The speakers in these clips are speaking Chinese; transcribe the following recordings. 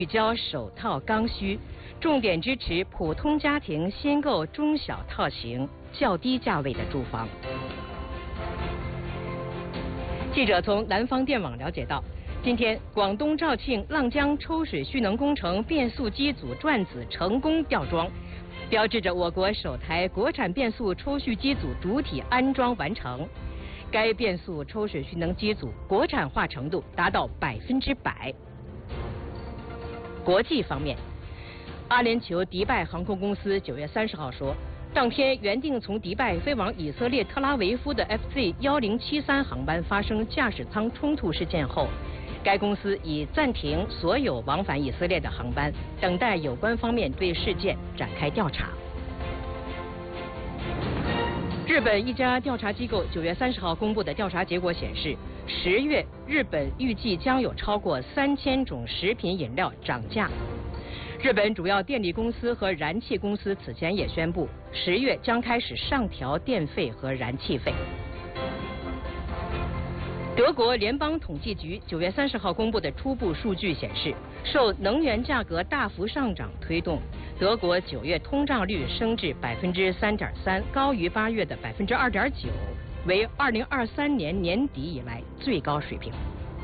聚焦首套刚需，重点支持普通家庭新购中小套型、较低价位的住房。记者从南方电网了解到，今天广东肇庆浪江抽水蓄能工程变速机组转子成功吊装，标志着我国首台国产变速抽蓄机组主体安装完成。该变速抽水蓄能机组国产化程度达到100%。国际方面，阿联酋迪拜航空公司9月30号说，当天原定从迪拜飞往以色列特拉维夫的 FZ1073航班发生驾驶舱冲突事件后，该公司已暂停所有往返以色列的航班，等待有关方面对事件展开调查。日本一家调查机构9月30号公布的调查结果显示，10月日本预计将有超过3000种食品饮料涨价。日本主要电力公司和燃气公司此前也宣布，10月将开始上调电费和燃气费。德国联邦统计局9月30号公布的初步数据显示，受能源价格大幅上涨推动，德国9月通胀率升至3.3%，高于8月的2.9%，为2023年年底以来最高水平。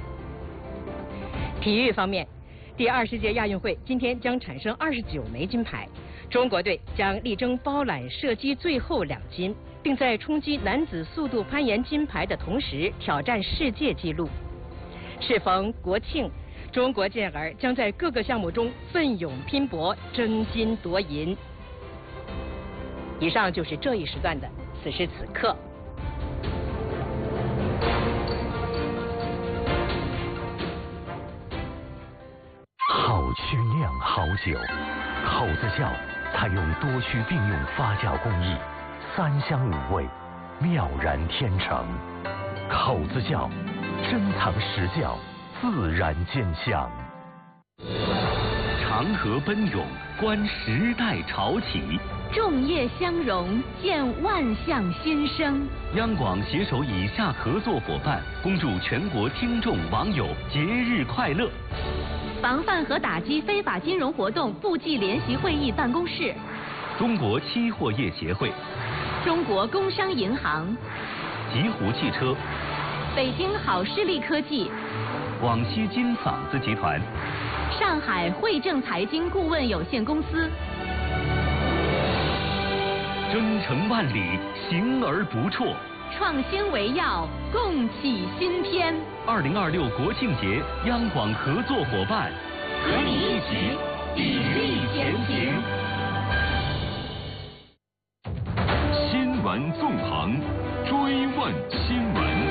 体育方面，第20届亚运会今天将产生29枚金牌，中国队将力争包揽射击最后2金，并在冲击男子速度攀岩金牌的同时挑战世界纪录。适逢国庆，中国健儿将在各个项目中奋勇拼搏，争金夺银。以上就是这一时段的此时此刻。 好曲酿好酒，口子窖采用多区并用发酵工艺，3香5味，妙然天成。口子窖珍藏实窖，自然见香。 长河奔涌，观时代潮起； 众业相融，见万象新生。 央广携手以下合作伙伴，恭祝全国听众网友节日快乐。 防范和打击非法金融活动部际联席会议办公室， 中国期货业协会， 中国工商银行， 极狐汽车， 北京好视力科技， 广西金嗓子集团， 上海汇正财经顾问有限公司。 征程万里，行而不辍。 创新为要，共启新篇。 2026国庆节，央广合作伙伴， 和你一起砥砺前行。 新闻纵横，追问新闻。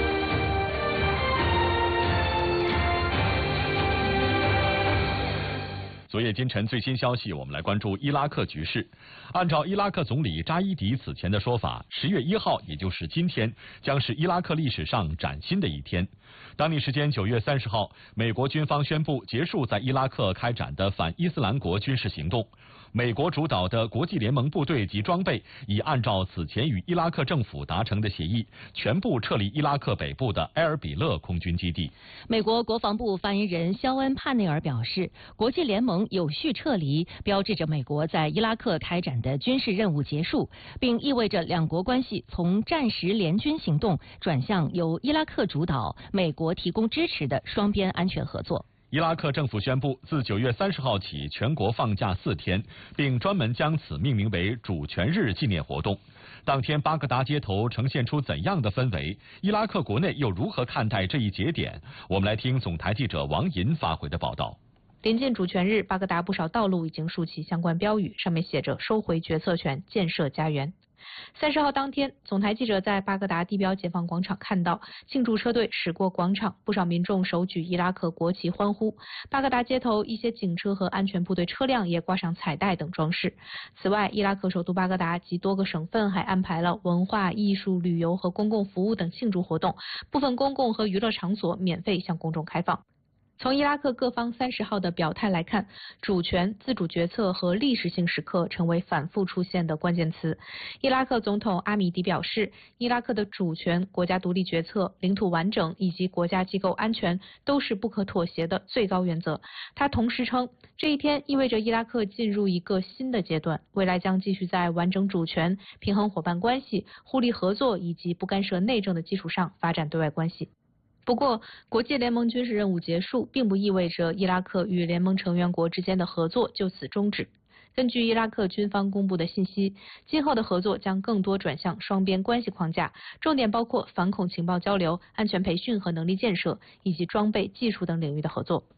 昨夜今晨最新消息，我们来关注伊拉克局势。按照伊拉克总理扎伊迪此前的说法，10月1号，也就是今天，将是伊拉克历史上崭新的一天。当地时间9月30号，美国军方宣布结束在伊拉克开展的反伊斯兰国军事行动。美国主导的国际联盟部队及装备已按照此前与伊拉克政府达成的协议，全部撤离伊拉克北部的埃尔比勒空军基地。 美国国防部发言人肖恩·帕内尔表示，国际联盟有序撤离，标志着美国在伊拉克开展的军事任务结束，并意味着两国关系从战时联军行动转向由伊拉克主导、美国提供支持的双边安全合作。 伊拉克政府宣布，自9月30号起，全国放假4天，并专门将此命名为主权日纪念活动。当天巴格达街头呈现出怎样的氛围？伊拉克国内又如何看待这一节点？我们来听总台记者王银发回的报道。 临近主权日，巴格达不少道路已经竖起相关标语，上面写着“收回决策权，建设家园”。30号当天，总台记者在巴格达地标解放广场看到庆祝车队驶过广场，不少民众手举伊拉克国旗欢呼。巴格达街头一些警车和安全部队车辆也挂上彩带等装饰。此外，伊拉克首都巴格达及多个省份还安排了文化艺术、旅游和公共服务等庆祝活动，部分公共和娱乐场所免费向公众开放。 从伊拉克各方30号的表态来看，主权、自主决策和历史性时刻成为反复出现的关键词。伊拉克总统阿米迪表示，伊拉克的主权、国家独立决策、领土完整以及国家机构安全都是不可妥协的最高原则。他同时称，这一天意味着伊拉克进入一个新的阶段，未来将继续在完整主权、平衡伙伴关系、互利合作以及不干涉内政的基础上发展对外关系。不过，国际联盟军事任务结束，并不意味着伊拉克与联盟成员国之间的合作就此终止。根据伊拉克军方公布的信息，今后的合作将更多转向双边关系框架，重点包括反恐情报交流、安全培训和能力建设，以及装备、技术等领域的合作。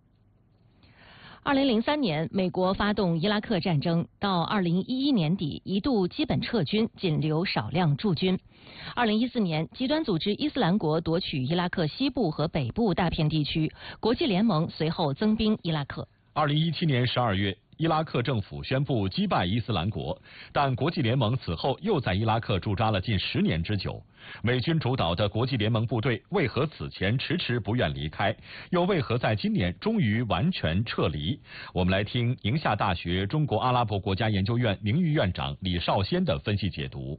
2003年，美国发动伊拉克战争，到2011年底一度基本撤军，仅留少量驻军。2014年，极端组织伊斯兰国夺取伊拉克西部和北部大片地区，国际联盟随后增兵伊拉克。 2017年12月，伊拉克政府宣布击败伊斯兰国，但国际联盟此后又在伊拉克驻扎了近10年之久。美军主导的国际联盟部队为何此前迟迟不愿离开，又为何在今年终于完全撤离？我们来听宁夏大学中国阿拉伯国家研究院名誉院长李少先的分析解读。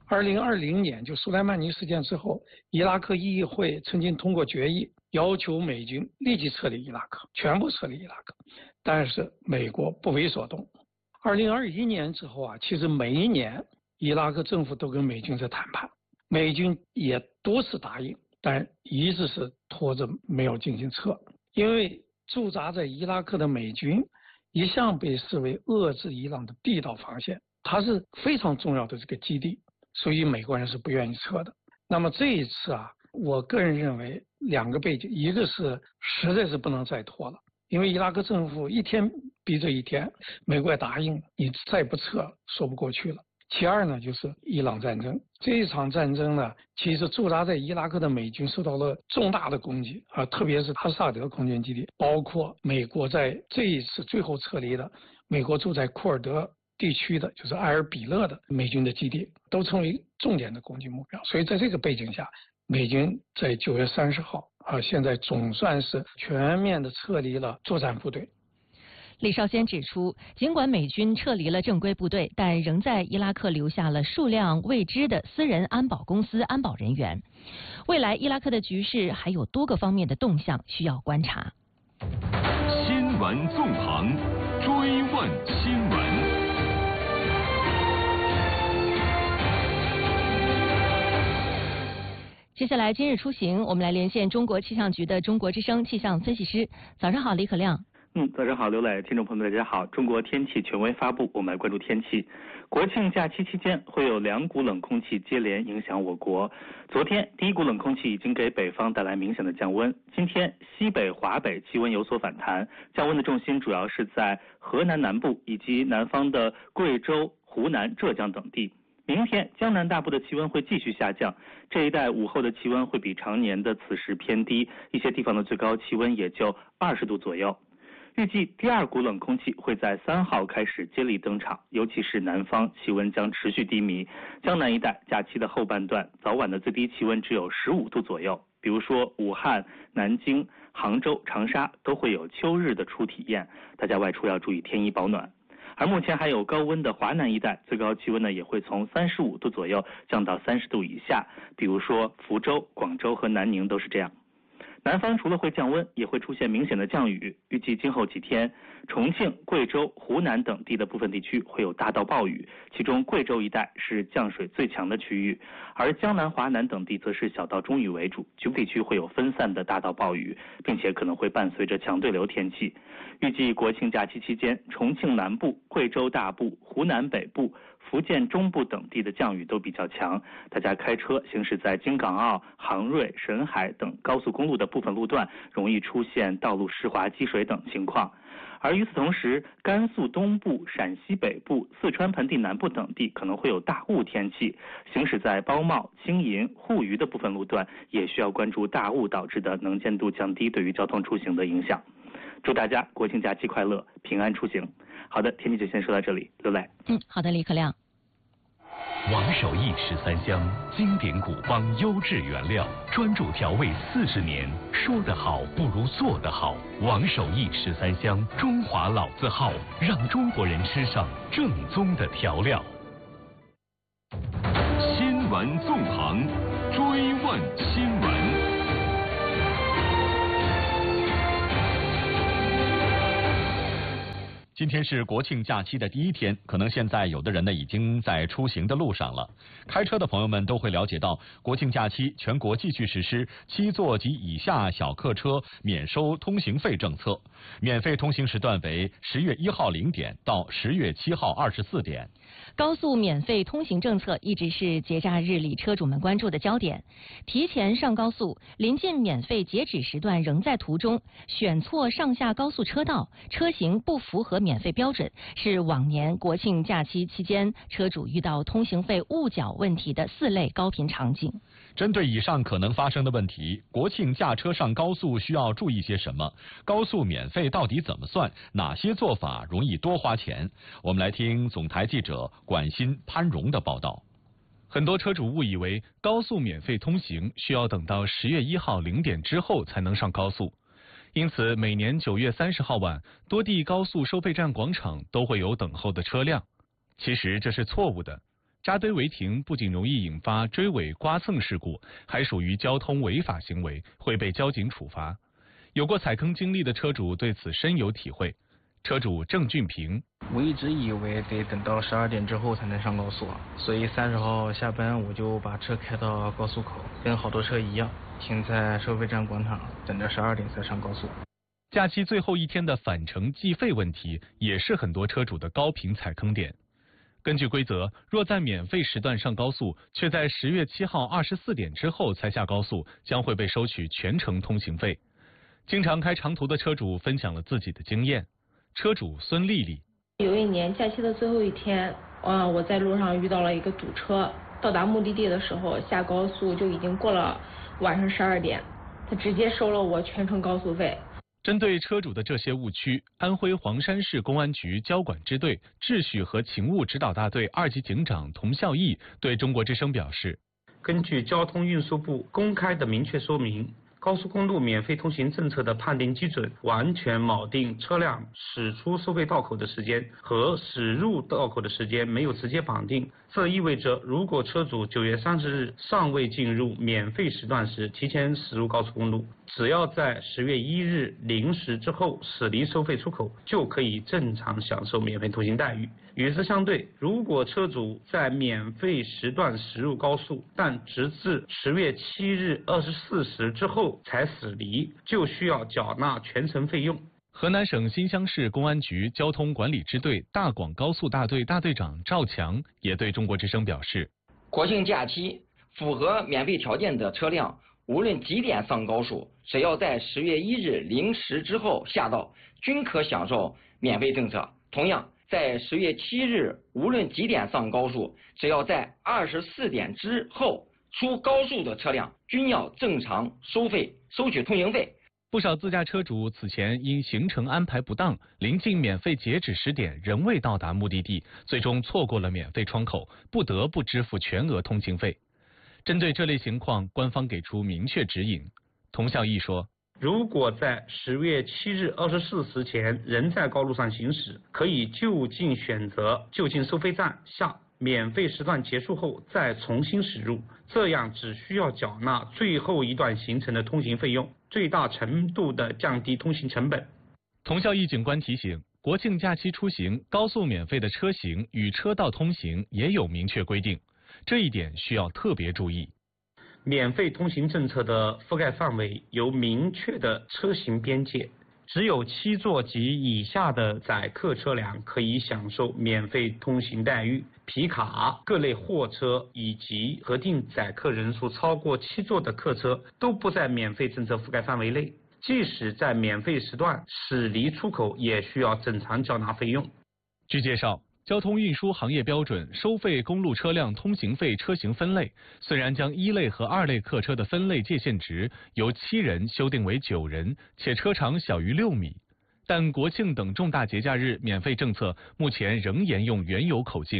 2020年就苏莱曼尼事件之后，伊拉克议会曾经通过决议，要求美军立即撤离伊拉克，全部撤离伊拉克，但是美国不为所动。2021年之后啊，其实每一年伊拉克政府都跟美军在谈判，美军也多次答应，但一直是拖着没有进行撤，因为驻扎在伊拉克的美军一向被视为遏制伊朗的地道防线，它是非常重要的这个基地，所以美国人是不愿意撤的。那么这一次啊，我个人认为2个背景，一个是实在是不能再拖了，因为伊拉克政府一天逼着一天，美国也答应了，你再不撤说不过去了。其二呢，就是伊朗战争。这一场战争呢，其实驻扎在伊拉克的美军受到了重大的攻击啊，特别是哈萨德空军基地，包括美国在这一次最后撤离的美国驻在库尔德地区的就是埃尔比勒的美军的基地，都成为重点的攻击目标。所以在这个背景下，美军在9月30号啊，现在总算是全面的撤离了作战部队。 李少先指出，尽管美军撤离了正规部队，但仍在伊拉克留下了数量未知的私人安保公司安保人员。未来伊拉克的局势还有多个方面的动向需要观察。 新闻纵横，追问新闻。 接下来今日出行，我们来连线中国气象局的中国之声气象分析师。早上好，李可亮。 早上好，刘磊，听众朋友们，大家好。中国天气权威发布，我们来关注天气。国庆假期期间会有2股冷空气接连影响我国。昨天第一股冷空气已经给北方带来明显的降温，今天西北、华北气温有所反弹，降温的重心主要是在河南南部以及南方的贵州、湖南、浙江等地。明天江南大部的气温会继续下降，这一带午后的气温会比常年的此时偏低，一些地方的最高气温也就20度左右。预计第2股冷空气会在3号开始接力登场，尤其是南方气温将持续低迷。江南一带假期的后半段，早晚的最低气温只有15度左右。比如说武汉、南京、杭州、长沙都会有秋日的初体验，大家外出要注意添衣保暖。而目前还有高温的华南一带，最高气温呢也会从35度左右降到30度以下，比如说福州、广州和南宁都是这样。南方除了会降温，也会出现明显的降雨。预计今后几天，重庆、贵州、湖南等地的部分地区会有大到暴雨，其中贵州一带是降水最强的区域，而江南、华南等地则是小到中雨为主，局部地区会有分散的大到暴雨，并且可能会伴随着强对流天气。预计国庆假期期间，重庆南部、贵州大部、湖南北部、福建中部等地的降雨都比较强，大家开车行驶在京港澳、杭瑞、沈海等高速公路的部分路段，容易出现道路湿滑、积水等情况。而与此同时，甘肃东部、陕西北部、四川盆地南部等地可能会有大雾天气，行驶在包茂、青银、沪渝的部分路段，也需要关注大雾导致的能见度降低对于交通出行的影响。祝大家国庆假期快乐，平安出行。好的，天气就先说到这里，刘磊。 好的，李可亮。 王守义13香，经典古方优质原料，专注调味40年，说得好不如做得好。王守义13香，中华老字号，让中国人吃上正宗的调料。 新闻纵横，追问新闻。 今天是国庆假期的第一天，可能现在有的人呢已经在出行的路上了。开车的朋友们都会了解到，国庆假期全国继续实施7座及以下小客车免收通行费政策，免费通行时段为10月1号0点到10月7号24点。 高速免费通行政策一直是节假日里车主们关注的焦点。提前上高速，临近免费截止时段仍在途中，选错上下高速车道，车型不符合免费标准，是往年国庆假期期间车主遇到通行费误缴问题的4类高频场景。 针对以上可能发生的问题，国庆驾车上高速需要注意些什么？高速免费到底怎么算？哪些做法容易多花钱？我们来听总台记者管欣、潘荣的报道。 很多车主误以为高速免费通行需要等到10月1号0点之后才能上高速，因此每年9月30号晚，多地高速收费站广场都会有等候的车辆。其实这是错误的。扎堆违停不仅容易引发追尾刮蹭事故，还属于交通违法行为，会被交警处罚。有过踩坑经历的车主对此深有体会。车主郑俊平： 我一直以为得等到12点之后才能上高速，所以30号下班我就把车开到高速口，跟好多车一样，停在收费站广场，等着12点才上高速。 假期最后一天的返程计费问题，也是很多车主的高频踩坑点。根据规则，若在免费时段上高速，却在10月7号24点之后才下高速，将会被收取全程通行费。经常开长途的车主分享了自己的经验。车主孙丽丽： 有一年假期的最后一天，我在路上遇到了一个堵车，到达目的地的时候下高速就已经过了晚上12点，他直接收了我全程高速费。 针对车主的这些误区，安徽黄山市公安局交管支队秩序和勤务指导大队2级警长童孝义对中国之声表示： 根据交通运输部公开的明确说明，高速公路免费通行政策的判定基准完全锚定车辆驶出收费道口的时间和驶入道口的时间没有直接绑定。这意味着，如果车主9月30日尚未进入免费时段时提前驶入高速公路，只要在10月1日0时之后驶离收费出口，就可以正常享受免费通行待遇。与之相对，如果车主在免费时段驶入高速，但直至10月7日24时之后才驶离，就需要缴纳全程费用。 河南省新乡市公安局交通管理支队大广高速大队大队长赵强也对中国之声表示： 国庆假期符合免费条件的车辆，无论几点上高速，只要在10月1日0时之后下道，均可享受免费政策。同样，在10月7日无论几点上高速，只要在24点之后出高速的车辆，均要正常收取通行费。 不少自驾车主此前因行程安排不当，临近免费截止时点仍未到达目的地，最终错过了免费窗口，不得不支付全额通行费。针对这类情况，官方给出明确指引。童孝义说： 如果在10月7日24时前仍在高路上行驶，可以就近选择就近收费站下，免费时段结束后再重新驶入，这样只需要缴纳最后一段行程的通行费用，最大程度的降低通行成本。 童孝义警官提醒，国庆假期出行，高速免费的车型与车道通行也有明确规定，这一点需要特别注意。 免费通行政策的覆盖范围有明确的车型边界，只有7座及以下的载客车辆可以享受免费通行待遇，皮卡、各类货车以及核定载客人数超过7座的客车都不在免费政策覆盖范围内，即使在免费时段驶离出口也需要正常缴纳费用。 据介绍，交通运输行业标准收费公路车辆通行费车型分类，虽然将1类和2类客车的分类界限值由7人修订为9人，且车长小于6米，但国庆等重大节假日免费政策目前仍沿用原有口径，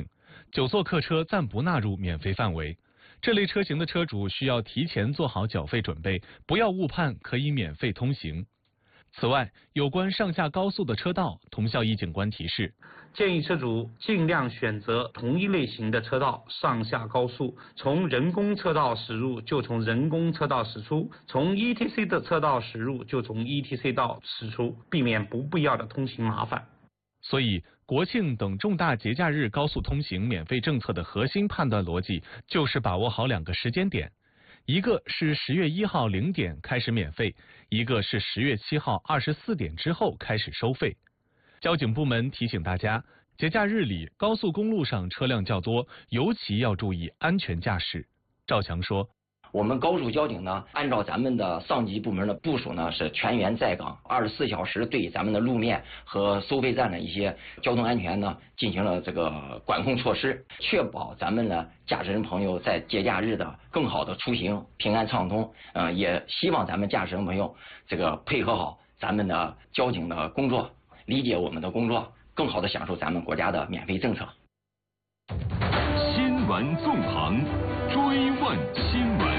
9座客车暂不纳入免费范围。这类车型的车主需要提前做好缴费准备，不要误判可以免费通行。此外，有关上下高速的车道，童孝义警官提示， 建议车主尽量选择同一类型的车道上下高速，从人工车道驶入就从人工车道驶出，从 ETC 的车道驶入就从 ETC 道驶出，避免不必要的通行麻烦。 所以，国庆等重大节假日高速通行免费政策的核心判断逻辑就是把握好2个时间点，一个是10月1号0点开始免费，一个是10月7号24点之后开始收费。交警部门提醒大家，节假日里高速公路上车辆较多，尤其要注意安全驾驶。赵强说， 我们高速交警呢，按照咱们的上级部门的部署呢，是全员在岗，24小时对咱们的路面和收费站的一些交通安全呢进行了这个管控措施，确保咱们的驾驶人朋友在节假日的更好的出行，平安畅通。也希望咱们驾驶人朋友这个配合好咱们的交警的工作，理解我们的工作，更好的享受咱们国家的免费政策。 新闻纵横，追问新闻。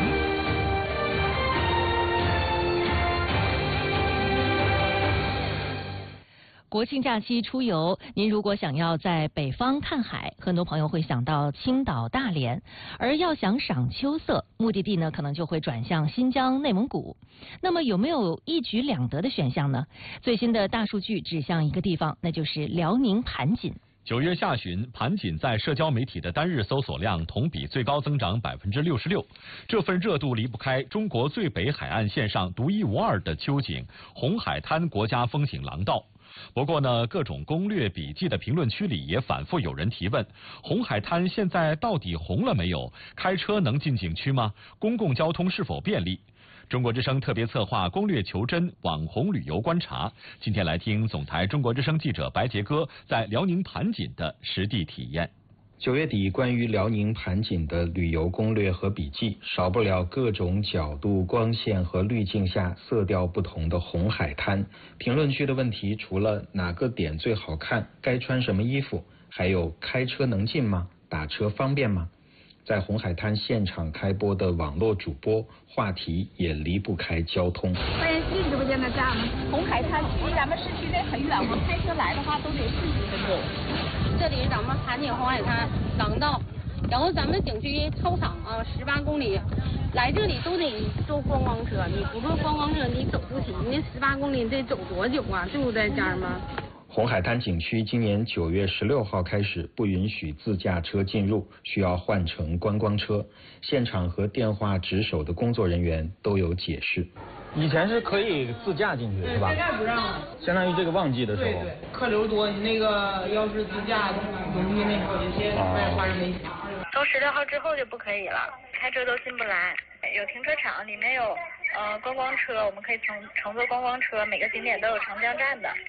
国庆假期出游，您如果想要在北方看海，很多朋友会想到青岛、大连；而要想赏秋色，目的地呢可能就会转向新疆、内蒙古。那么有没有一举两得的选项呢？最新的大数据指向一个地方，那就是辽宁盘锦。 9月下旬，盘锦在社交媒体的单日搜索量同比最高增长66%，这份热度离不开中国最北海岸线上独一无二的秋景——红海滩国家风景廊道。不过呢，各种攻略笔记的评论区里也反复有人提问：红海滩现在到底红了没有？开车能进景区吗？公共交通是否便利？中国之声特别策划攻略求真网红旅游观察，今天来听总台中国之声记者白杰哥在辽宁盘锦的实地体验。 9月底，关于辽宁盘锦的旅游攻略和笔记，少不了各种角度、光线和滤镜下色调不同的红海滩。评论区的问题除了哪个点最好看、该穿什么衣服，还有开车能进吗？打车方便吗？在红海滩现场开播的网络主播，话题也离不开交通。 欢迎进直播间的家人们。红海滩离咱们市区得很远，我开车来的话都得40分钟。 这里咱们盘锦红海滩廊道，然后咱们景区操场啊18公里，来这里都得坐观光车，你不坐观光车你走不起，你18公里得走多久啊？对不对，家人们？ 红海滩景区今年9月16号开始不允许自驾车进入，需要换乘观光车。现场和电话值守的工作人员都有解释。 以前是可以自驾进去，是吧？ 现在不让。 相当于这个旺季的时候。 对，客流多，你那个要是自驾容易那什么，外花人没钱。 从16号之后就不可以了，开车都进不来。有停车场，里面有观光车，我们可以乘坐观光车，每个景点都有长江站的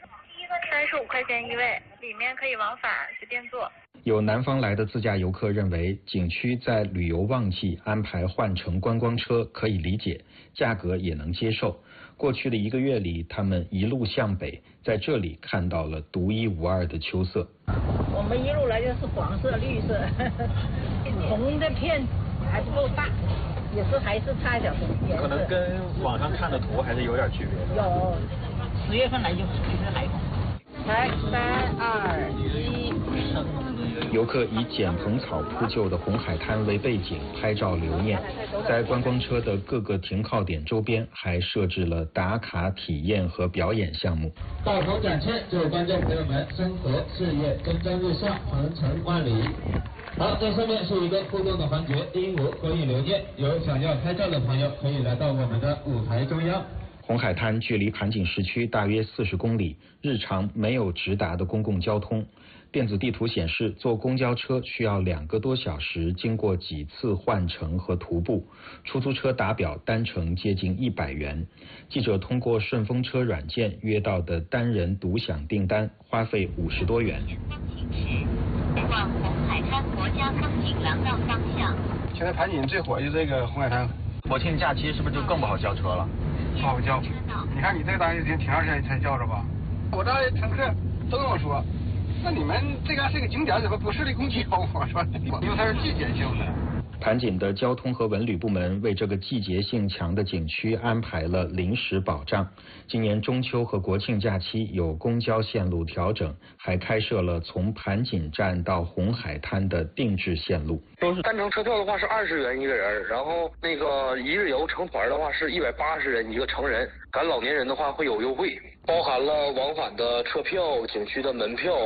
，35块钱一位，里面可以往返随便坐。 有南方来的自驾游客认为，景区在旅游旺季安排换乘观光车可以理解，价格也能接受。过去的1个月里，他们一路向北，在这里看到了独一无二的秋色。 我们一路来就是黄色、绿色，红的片还不够大，也是还是差一点红。 可能跟网上看的图还是有点区别。 有，10月份来就其实还红。来，3、2、1。 游客以剪蓬草铺就的红海滩为背景拍照留念，在观光车的各个停靠点周边还设置了打卡体验和表演项目。 到头展翅，祝观众朋友们生活事业蒸蒸日上，鹏程万里。好，这下面是一个互动的环节，鹦鹉合影留念，有想要拍照的朋友可以来到我们的舞台中央。 红海滩距离盘锦市区大约40公里，日常没有直达的公共交通。电子地图显示，坐公交车需要2个多小时，经过几次换乘和徒步。出租车打表单程接近100元。记者通过顺风车软件约到的单人独享订单，花费50多元。 往红海滩国家风景廊道方向。 现在盘锦最火就这个红海滩。 国庆假期是不是就更不好叫车了？ 不好叫。你看你这个单已经挺长时间才叫着吧？我这乘客都跟我说， 那你们这个是个景点，怎么不设立公交啊？说，因为它是季节性的。 盘锦的交通和文旅部门为这个季节性强的景区安排了临时保障。今年中秋和国庆假期有公交线路调整，还开设了从盘锦站到红海滩的定制线路。 都是单程车票的话是20元一个人，然后那个一日游成团的话是180人一个成人，赶老年人的话会有优惠，包含了往返的车票、景区的门票，